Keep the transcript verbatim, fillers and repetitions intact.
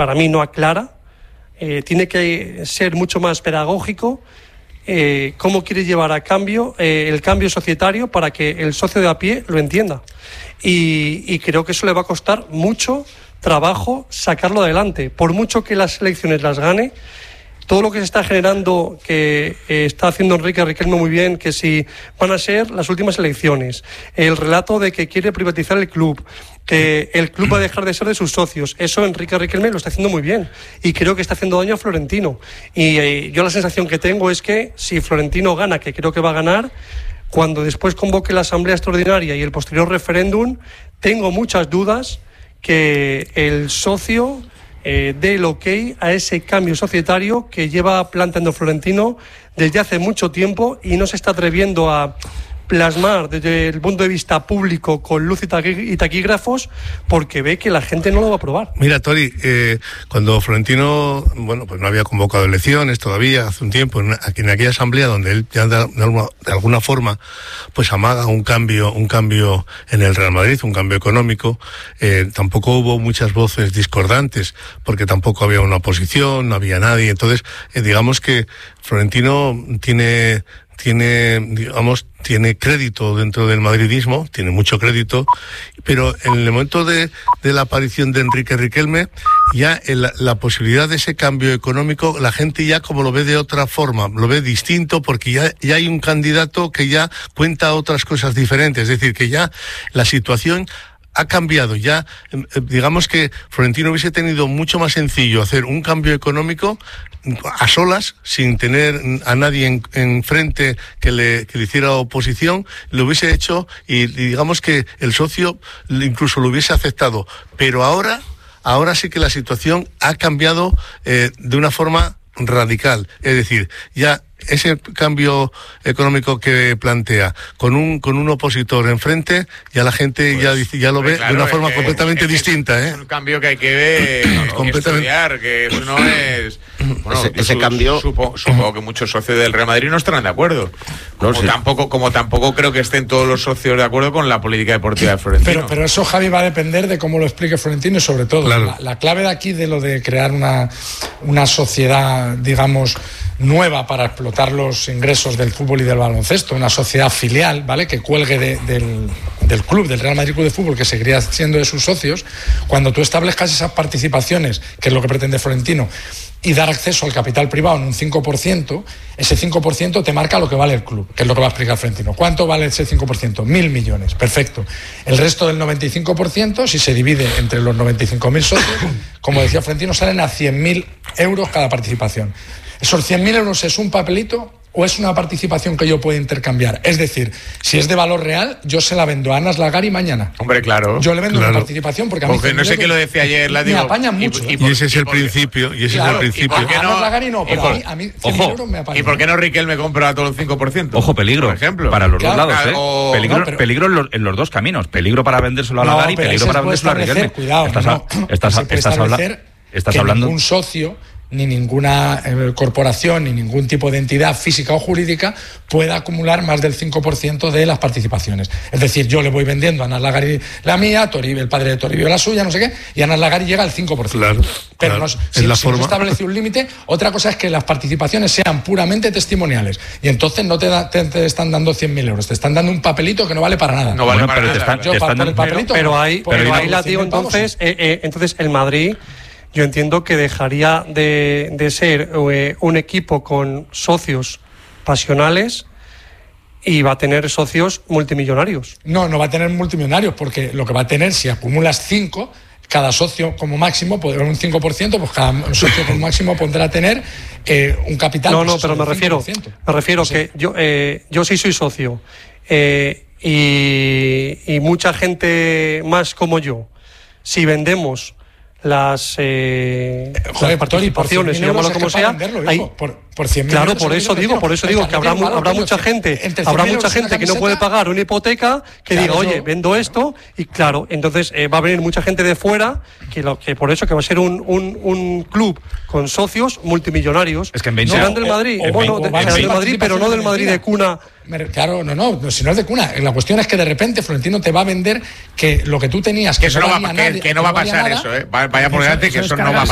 para mí no aclara. Eh, tiene que ser mucho más pedagógico. Eh, cómo quiere llevar a cambio eh, el cambio societario para que el socio de a pie lo entienda. Y, y creo que eso le va a costar mucho trabajo sacarlo adelante. Por mucho que las elecciones las gane, todo lo que se está generando, que eh, está haciendo Enrique Riquelme muy bien, que si van a ser las últimas elecciones, el relato de que quiere privatizar el club, que el club va a dejar de ser de sus socios, eso Enrique Riquelme lo está haciendo muy bien y creo que está haciendo daño a Florentino. Y eh, yo la sensación que tengo es que si Florentino gana, que creo que va a ganar, cuando después convoque la asamblea extraordinaria y el posterior referéndum, tengo muchas dudas que el socio Eh, dé el ok a ese cambio societario que lleva planteando Florentino desde hace mucho tiempo y no se está atreviendo a plasmar desde el punto de vista público con luz y, taqui- y taquígrafos porque ve que la gente no lo va a aprobar. Mira, Tori, eh, cuando Florentino, bueno, pues no había convocado elecciones todavía, hace un tiempo, en, en aquella asamblea donde él ya de, de, alguna, de alguna forma pues amaga un cambio, un cambio en el Real Madrid, un cambio económico, eh, tampoco hubo muchas voces discordantes, porque tampoco había una oposición, no había nadie, entonces eh, digamos que Florentino tiene... tiene, digamos, tiene crédito dentro del madridismo, tiene mucho crédito, pero en el momento de, de la aparición de Enrique Riquelme, ya el, la posibilidad de ese cambio económico, la gente ya como lo ve de otra forma, lo ve distinto, porque ya, ya hay un candidato que ya cuenta otras cosas diferentes, es decir, que ya la situación ha cambiado. Ya, digamos que Florentino hubiese tenido mucho más sencillo hacer un cambio económico a solas, sin tener a nadie en, en frente que le, que le hiciera oposición, lo hubiese hecho y, y digamos que el socio incluso lo hubiese aceptado. Pero ahora, ahora sí que la situación ha cambiado eh, de una forma radical. Es decir, ya ese cambio económico que plantea con un con un opositor enfrente, ya la gente pues, ya dice, ya lo ve claro, de una forma que, completamente es distinta, es, ¿eh? Es un cambio que hay que ver, no, que estudiar, que eso no es... Bueno, ese, ese su, cambio... Supo, supongo que muchos socios del Real Madrid no estarán de acuerdo. Como, no, sí. tampoco, como tampoco creo que estén todos los socios de acuerdo con la política deportiva de Florentino. Pero, pero eso, Javi, va a depender de cómo lo explique Florentino y sobre todo, claro. la, la clave de aquí de lo de crear una, una sociedad, digamos, nueva para explotar los ingresos del fútbol y del baloncesto, una sociedad filial, ¿vale?, que cuelgue de, del, del club, del Real Madrid Club de Fútbol, que seguiría siendo de sus socios. Cuando tú establezcas esas participaciones, que es lo que pretende Florentino, y dar acceso al capital privado en un cinco por ciento, ese cinco por ciento te marca lo que vale el club, que es lo que va a explicar Florentino. ¿Cuánto vale ese cinco por ciento? Mil millones, perfecto. El resto del noventa y cinco por ciento, si se divide entre los noventa y cinco mil socios, como decía Florentino, salen a cien mil euros cada participación. ¿Esos cien mil euros es un papelito o es una participación que yo puedo intercambiar? Es decir, si es de valor real, yo se la vendo a Anas Lagari mañana. Hombre, claro. Yo le vendo claro. una participación porque a mí... Porque no sé qué lo decía ayer, la digo... Me apañan mucho. Y, y, y, y ese es el principio, y ese claro, es el principio. ¿Y por qué no? Anas Lagari no, pero por, a mí, a mí cien mil euros me apañan. ¿Y por qué no Riquelme compra todo el cinco por ciento? Ojo, peligro, por ejemplo. Para los claro, dos lados, ¿eh? O... Peligro, no, pero... peligro en, los, en los dos caminos. Peligro para vendérselo a no, Lagari, peligro para vendérselo a Riquelme. Cuidado, estás, no, estás, estás, estás, habla, estás que hablando... ningún socio... ni ninguna eh, corporación, ni ningún tipo de entidad física o jurídica pueda acumular más del cinco por ciento de las participaciones. Es decir, yo le voy vendiendo a Anas Lagari la mía, Toribio, el padre de Toribio la suya, no sé qué, y Anas Lagari llega al cinco por ciento. Claro, Pero claro. no, si, si no se establece un límite, otra cosa es que las participaciones sean puramente testimoniales. Y entonces no te, da, te, te están dando cien mil euros, te están dando un papelito que no vale para nada. No vale bueno, para pero nada. Te están, yo te para están, el papelito... Pero, pero ahí, pero pero ahí la digo, entonces, eh, eh, entonces el Madrid... Yo entiendo que dejaría de, de ser eh, un equipo con socios pasionales y va a tener socios multimillonarios. No, no va a tener multimillonarios, porque lo que va a tener, si acumulas cinco, cada socio como máximo, podrá un cinco por ciento, pues cada socio como máximo podrá tener eh, un capital. No, no, pues, pero me refiero, me refiero sí. que yo, eh, yo sí soy socio eh, y, y mucha gente más como yo, si vendemos las, eh, Joder, las participaciones, llámalo como sea, venderlo, hay, por, por cien mil claro, euros por eso digo, por eso digo que habrá, habrá mucha gente, habrá mucha gente que no puede pagar una hipoteca, que claro, diga, oye, yo... vendo esto, y claro, entonces eh, va a venir mucha gente de fuera, que, lo, que por eso que va a ser un, un, un club con socios multimillonarios. Es que en veinte serán del Madrid, o, o, bueno, o, de, o serán del Madrid, pero no del Madrid de cuna. Claro, no, no, si no es de cuna. La cuestión es que de repente Florentino te va a vender que lo que tú tenías, que, que eso no, no valía va, nadie, que, que no va a pasar nada, eso, ¿eh? Vaya por delante que eso no va a pasar.